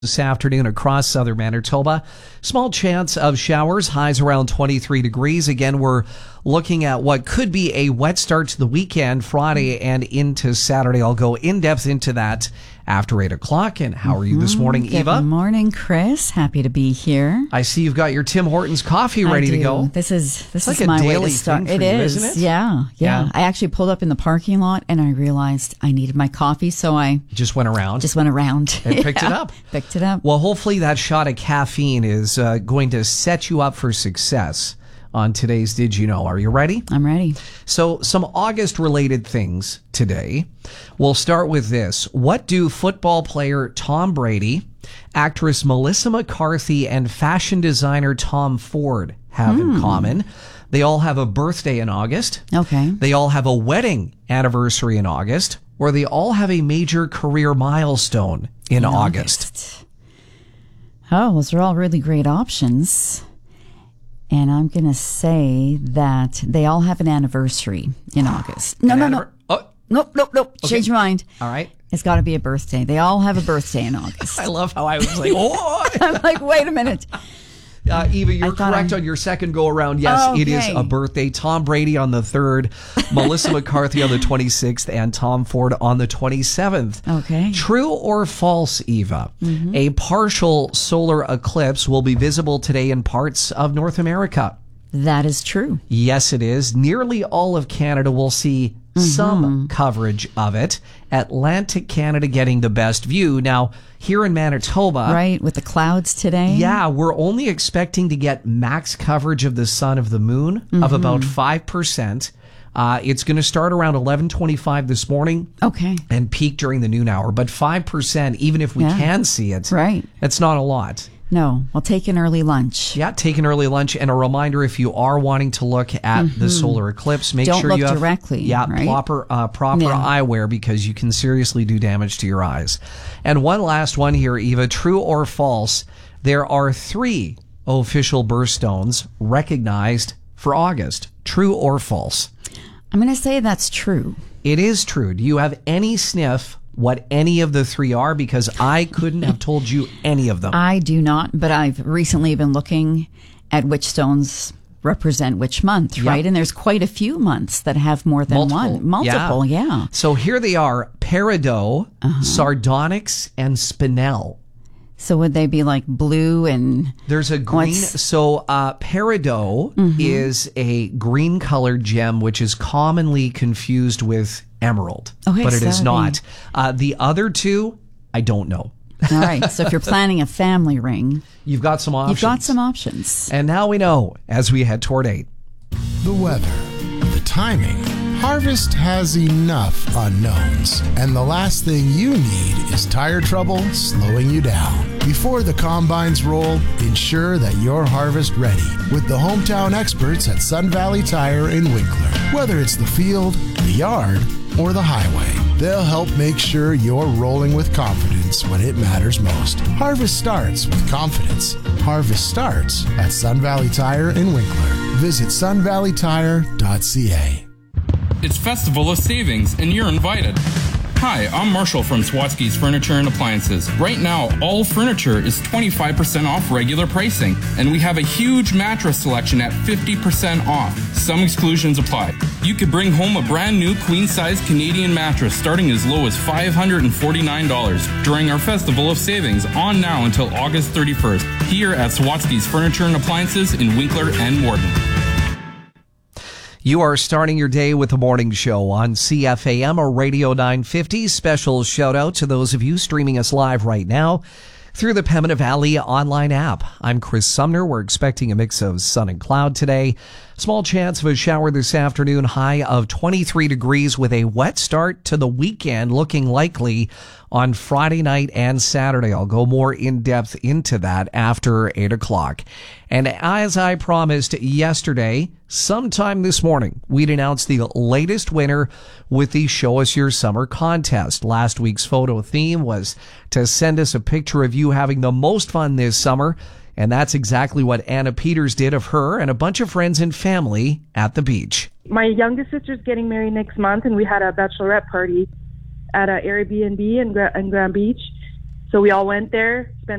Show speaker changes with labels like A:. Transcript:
A: This afternoon across southern Manitoba. Small chance of showers, highs around 23 degrees. Again, we're looking at what could be a wet start to the weekend, Friday and into Saturday. I'll go in depth into that after 8 o'clock. And how are you this morning, Eva?
B: Good morning, Chris. Happy to be here.
A: I see you've got your Tim Hortons coffee ready to go.
B: This is
A: like a
B: my way
A: daily
B: to start.
A: thing for
B: It
A: you,
B: is.
A: isn't it?
B: Yeah. I actually pulled up in the parking lot and I realized I needed my coffee, so I
A: Just went around.
B: and
A: picked it up.
B: Picked it up.
A: Well, hopefully that shot of caffeine is going to set you up for success on today's Did You Know? Are you ready?
B: I'm ready.
A: So, some August-related things today. We'll start with this. What do football player Tom Brady, actress Melissa McCarthy, and fashion designer Tom Ford have in common? They all have a birthday in August.
B: Okay.
A: They all have a wedding anniversary in August. Or they all have a major career milestone in August.
B: Oh, those are all really great options. And I'm going to say that they all have an anniversary in August. No.
A: Oh,
B: Nope. Change your mind.
A: all right.
B: It's got to be a birthday. They all have a birthday in August.
A: I love how I was like, oh.
B: I'm like, wait a minute.
A: Eva, you're correct on your second go around. Yes, It is a birthday. Tom Brady on the 3rd, Melissa McCarthy on the 26th, and Tom Ford on the 27th.
B: Okay.
A: True or false, Eva? A partial solar eclipse will be visible today in parts of North America.
B: That is true.
A: Yes, it is. Nearly all of Canada will see some coverage of it. Atlantic Canada getting the best view. Now, here in Manitoba...
B: Right, with the clouds today.
A: Yeah, we're only expecting to get max coverage of the sun of the moon of about 5%. It's going to start around 11:25 this morning.
B: Okay.
A: And peak during the noon hour. But 5%, even if we can see it,
B: right,
A: that's not a lot.
B: No, I'll take an early lunch.
A: Yeah, take an early lunch. And a reminder, if you are wanting to look at the solar eclipse, make
B: Don't
A: sure
B: look
A: you have
B: directly, right?
A: proper eyewear, because you can seriously do damage to your eyes. And one last one here, Eva, true or false, there are 3 official birthstones recognized for August. True or false?
B: I'm going to say that's true.
A: It is true. Do you have any sniff what any of the 3 are? Because I couldn't have told you any of them.
B: I do not, but I've recently been looking at which stones represent which month, right? And there's quite a few months that have more than one. Multiple, yeah.
A: So here they are: Peridot, Sardonyx, and Spinel.
B: So would they be like blue and...
A: There's a green... So Peridot is a green-colored gem, which is commonly confused with emerald.
B: Okay,
A: but it is
B: so
A: not. The other 2, I don't know.
B: All right. So if you're planning a family ring...
A: You've got some options. And now we know as we head toward 8.
C: The weather, the timing. Harvest has enough unknowns, and the last thing you need is tire trouble slowing you down. Before the combines roll, ensure that you're harvest ready with the hometown experts at Sun Valley Tire in Winkler. Whether it's the field, the yard, or the highway, they'll help make sure you're rolling with confidence when it matters most. Harvest starts with confidence. Harvest starts at Sun Valley Tire in Winkler. Visit sunvalleytire.ca.
D: It's Festival of Savings, and you're invited. Hi, I'm Marshall from Swatsky's Furniture and Appliances. Right now, all furniture is 25% off regular pricing, and we have a huge mattress selection at 50% off. Some exclusions apply. You could bring home a brand new queen-size Canadian mattress starting as low as $549 during our Festival of Savings, on now until August 31st, here at Swatsky's Furniture and Appliances in Winkler and Warden.
A: You are starting your day with the morning show on CFAM or Radio 950. Special shout out to those of you streaming us live right now through the Pembina Valley online app. I'm Chris Sumner. We're expecting a mix of sun and cloud today. Small chance of a shower this afternoon, high of 23 degrees with a wet start to the weekend looking likely on Friday night and Saturday. I'll go more in depth into that after 8 o'clock. And as I promised yesterday, sometime this morning, we'd announce the latest winner with the Show Us Your Summer contest. Last week's photo theme was to send us a picture of you having the most fun this summer. And that's exactly what Anna Peters did of her and a bunch of friends and family at the beach.
E: My youngest sister's getting married next month, and we had a bachelorette party at an Airbnb in Grand Beach. So we all went there, spent